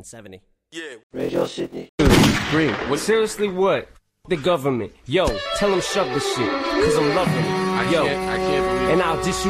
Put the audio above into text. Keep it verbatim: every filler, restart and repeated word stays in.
seventy. Yeah. Radio Sydney. Green. What? Seriously, what? The government. Yo, tell them shove the shit, cause I'm loving it. I Yo, can't, I can't believe and I'll dish you